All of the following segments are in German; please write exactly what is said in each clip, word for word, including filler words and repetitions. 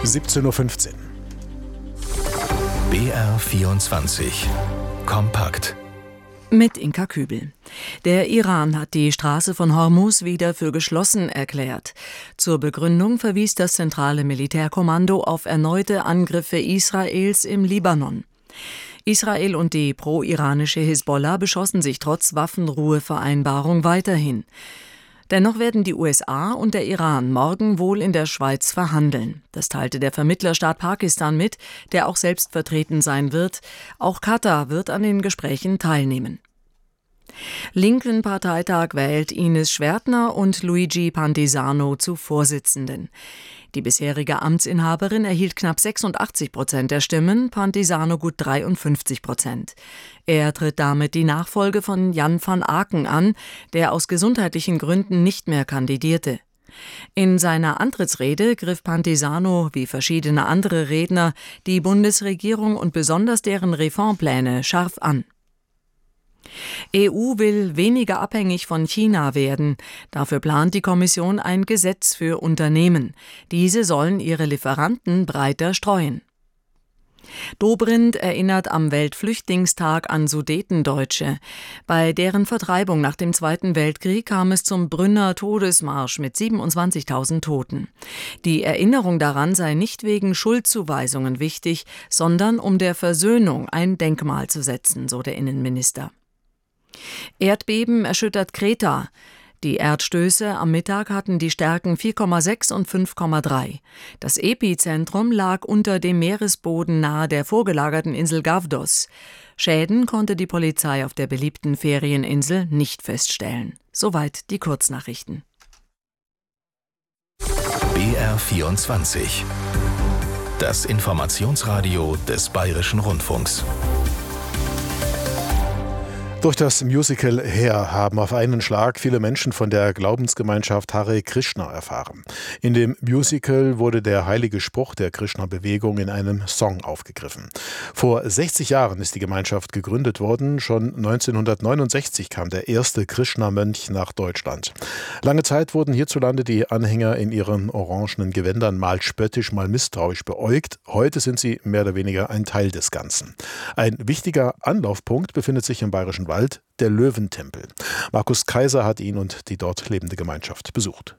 siebzehn Uhr fünfzehn. B R vierundzwanzig Kompakt. Mit Inka Kübel. Der Iran hat die Straße von Hormuz wieder für geschlossen erklärt. Zur Begründung verwies das zentrale Militärkommando auf erneute Angriffe Israels im Libanon. Israel und die pro-iranische Hisbollah beschossen sich trotz Waffenruhevereinbarung weiterhin. Dennoch werden die U S A und der Iran morgen wohl in der Schweiz verhandeln. Das teilte der Vermittlerstaat Pakistan mit, der auch selbst vertreten sein wird. Auch Katar wird an den Gesprächen teilnehmen. Linken-Parteitag wählt Ines Schwertner und Luigi Pantisano zu Vorsitzenden. Die bisherige Amtsinhaberin erhielt knapp sechsundachtzig Prozent der Stimmen, Pantisano gut dreiundfünfzig Prozent. Er tritt damit die Nachfolge von Jan van Aken an, der aus gesundheitlichen Gründen nicht mehr kandidierte. In seiner Antrittsrede griff Pantisano, wie verschiedene andere Redner, die Bundesregierung und besonders deren Reformpläne scharf an. E U will weniger abhängig von China werden. Dafür plant die Kommission ein Gesetz für Unternehmen. Diese sollen ihre Lieferanten breiter streuen. Dobrindt erinnert am Weltflüchtlingstag an Sudetendeutsche. Bei deren Vertreibung nach dem Zweiten Weltkrieg kam es zum Brünner Todesmarsch mit siebenundzwanzigtausend Toten. Die Erinnerung daran sei nicht wegen Schuldzuweisungen wichtig, sondern um der Versöhnung ein Denkmal zu setzen, so der Innenminister. Erdbeben erschüttert Kreta. Die Erdstöße am Mittag hatten die Stärken vier Komma sechs und fünf Komma drei. Das Epizentrum lag unter dem Meeresboden nahe der vorgelagerten Insel Gavdos. Schäden konnte die Polizei auf der beliebten Ferieninsel nicht feststellen. Soweit die Kurznachrichten. B R vierundzwanzig. Das Informationsradio des Bayerischen Rundfunks. Durch das Musical Hair haben auf einen Schlag viele Menschen von der Glaubensgemeinschaft Hare Krishna erfahren. In dem Musical wurde der heilige Spruch der Krishna-Bewegung in einem Song aufgegriffen. Vor sechzig Jahren ist die Gemeinschaft gegründet worden. Schon neunzehnhundertneunundsechzig kam der erste Krishna-Mönch nach Deutschland. Lange Zeit wurden hierzulande die Anhänger in ihren orangenen Gewändern mal spöttisch, mal misstrauisch beäugt. Heute sind sie mehr oder weniger ein Teil des Ganzen. Ein wichtiger Anlaufpunkt befindet sich im Bayerischen Wald, der Löwentempel. Markus Kaiser hat ihn und die dort lebende Gemeinschaft besucht.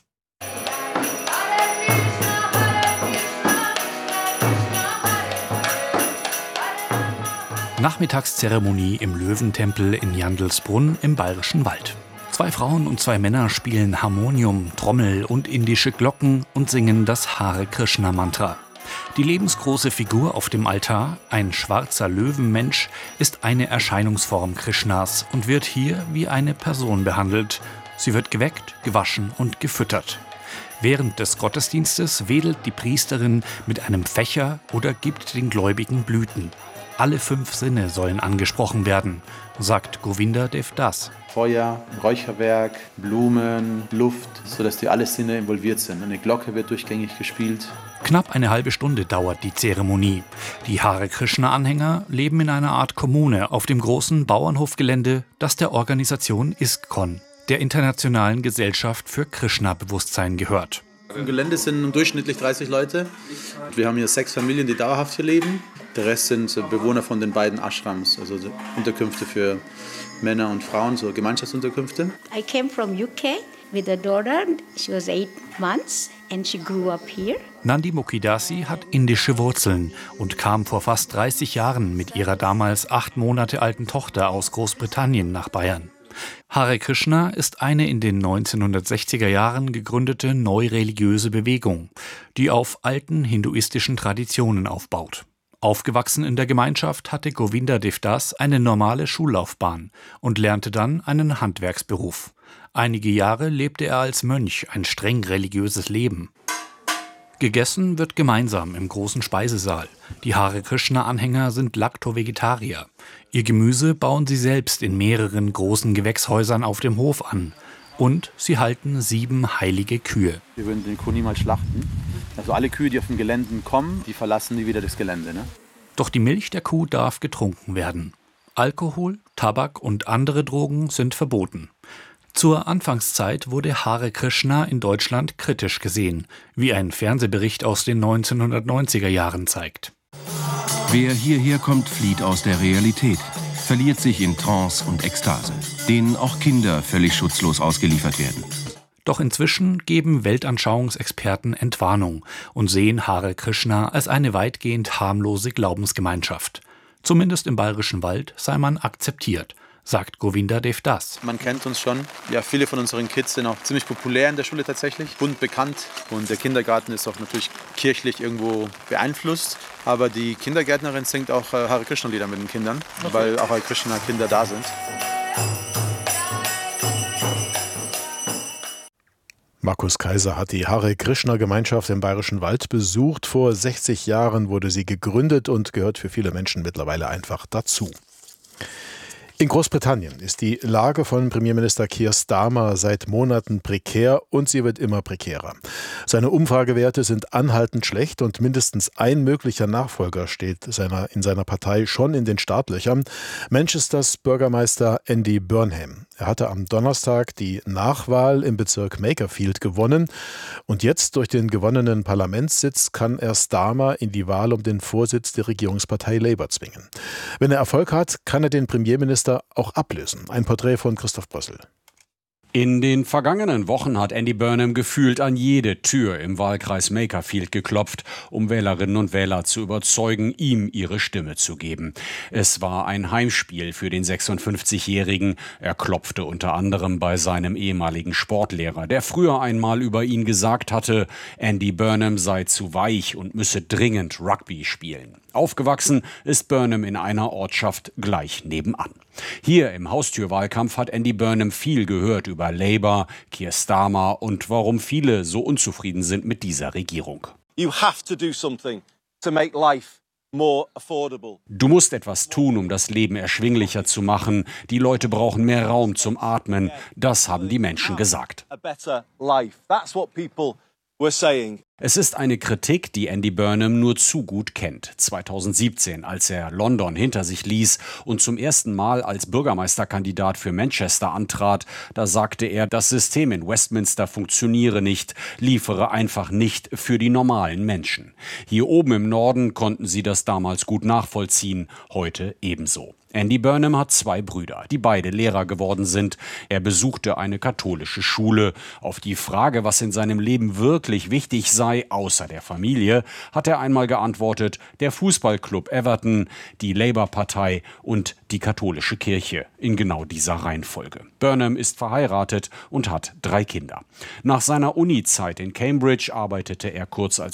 Nachmittagszeremonie im Löwentempel in Jandelsbrunn im Bayerischen Wald. Zwei Frauen und zwei Männer spielen Harmonium, Trommel und indische Glocken und singen das Hare Krishna Mantra. Die lebensgroße Figur auf dem Altar, ein schwarzer Löwenmensch, ist eine Erscheinungsform Krishnas und wird hier wie eine Person behandelt. Sie wird geweckt, gewaschen und gefüttert. Während des Gottesdienstes wedelt die Priesterin mit einem Fächer oder gibt den Gläubigen Blüten. Alle fünf Sinne sollen angesprochen werden, sagt Govinda Dev Das. Feuer, Räucherwerk, Blumen, Luft, sodass die alle Sinne involviert sind. Eine Glocke wird durchgängig gespielt. Knapp eine halbe Stunde dauert die Zeremonie. Die Hare Krishna-Anhänger leben in einer Art Kommune auf dem großen Bauernhofgelände, das der Organisation ISKCON, der Internationalen Gesellschaft für Krishna-Bewusstsein, gehört. Im Gelände sind durchschnittlich dreißig Leute. Wir haben hier sechs Familien, die dauerhaft hier leben. Der Rest sind Bewohner von den beiden Ashrams, also Unterkünfte für Männer und Frauen, so Gemeinschaftsunterkünfte. I came from U K with a daughter. She was eight months and she grew up here. Nandi Mukidasi hat indische Wurzeln und kam vor fast dreißig Jahren mit ihrer damals acht Monate alten Tochter aus Großbritannien nach Bayern. Hare Krishna ist eine in den neunzehnhundertsechziger Jahren gegründete neureligiöse Bewegung, die auf alten hinduistischen Traditionen aufbaut. Aufgewachsen in der Gemeinschaft hatte Govinda Dev Das eine normale Schullaufbahn und lernte dann einen Handwerksberuf. Einige Jahre lebte er als Mönch ein streng religiöses Leben. Gegessen wird gemeinsam im großen Speisesaal. Die Hare Krishna-Anhänger sind Lacto-Vegetarier. Ihr Gemüse bauen sie selbst in mehreren großen Gewächshäusern auf dem Hof an. Und sie halten sieben heilige Kühe. Wir würden den Kuh niemals schlachten. Also alle Kühe, die auf dem Gelände kommen, die verlassen nie wieder das Gelände. Ne? Doch die Milch der Kuh darf getrunken werden. Alkohol, Tabak und andere Drogen sind verboten. Zur Anfangszeit wurde Hare Krishna in Deutschland kritisch gesehen, wie ein Fernsehbericht aus den neunzehnhundertneunziger Jahren zeigt. Wer hierher kommt, flieht aus der Realität, verliert sich in Trance und Ekstase, denen auch Kinder völlig schutzlos ausgeliefert werden. Doch inzwischen geben Weltanschauungsexperten Entwarnung und sehen Hare Krishna als eine weitgehend harmlose Glaubensgemeinschaft. Zumindest im Bayerischen Wald sei man akzeptiert, sagt Govinda Devdas. Man kennt uns schon. Ja, viele von unseren Kids sind auch ziemlich populär in der Schule tatsächlich, bunt bekannt. Und der Kindergarten ist auch natürlich kirchlich irgendwo beeinflusst. Aber die Kindergärtnerin singt auch äh, Hare Krishna Lieder mit den Kindern, okay, weil auch Hare Krishna Kinder da sind. Markus Kaiser hat die Hare Krishna Gemeinschaft im Bayerischen Wald besucht. Vor sechzig Jahren wurde sie gegründet und gehört für viele Menschen mittlerweile einfach dazu. In Großbritannien ist die Lage von Premierminister Keir Starmer seit Monaten prekär und sie wird immer prekärer. Seine Umfragewerte sind anhaltend schlecht und mindestens ein möglicher Nachfolger steht seiner, in seiner Partei schon in den Startlöchern. Manchesters Bürgermeister Andy Burnham. Er hatte am Donnerstag die Nachwahl im Bezirk Makerfield gewonnen und jetzt durch den gewonnenen Parlamentssitz kann er Starmer in die Wahl um den Vorsitz der Regierungspartei Labour zwingen. Wenn er Erfolg hat, kann er den Premierminister auch ablösen. Ein Porträt von Christoph Brössel. In den vergangenen Wochen hat Andy Burnham gefühlt an jede Tür im Wahlkreis Makerfield geklopft, um Wählerinnen und Wähler zu überzeugen, ihm ihre Stimme zu geben. Es war ein Heimspiel für den sechsundfünfzigjährigen. Er klopfte unter anderem bei seinem ehemaligen Sportlehrer, der früher einmal über ihn gesagt hatte, Andy Burnham sei zu weich und müsse dringend Rugby spielen. Aufgewachsen ist Burnham in einer Ortschaft gleich nebenan. Hier im Haustürwahlkampf hat Andy Burnham viel gehört über Labour, Keir Starmer und warum viele so unzufrieden sind mit dieser Regierung. You have to do something to make life more affordable. Du musst etwas tun, um das Leben erschwinglicher zu machen. Die Leute brauchen mehr Raum zum Atmen. Das haben die Menschen gesagt. A better life. That's what people were saying. Es ist eine Kritik, die Andy Burnham nur zu gut kennt. zweitausendsiebzehn, als er London hinter sich ließ und zum ersten Mal als Bürgermeisterkandidat für Manchester antrat, da sagte er, das System in Westminster funktioniere nicht, liefere einfach nicht für die normalen Menschen. Hier oben im Norden konnten sie das damals gut nachvollziehen, heute ebenso. Andy Burnham hat zwei Brüder, die beide Lehrer geworden sind. Er besuchte eine katholische Schule. Auf die Frage, was in seinem Leben wirklich wichtig sei, außer der Familie, hat er einmal geantwortet, der Fußballclub Everton, die Labour-Partei und die katholische Kirche, in genau dieser Reihenfolge. Burnham ist verheiratet und hat drei Kinder. Nach seiner Uni-Zeit in Cambridge arbeitete er kurz als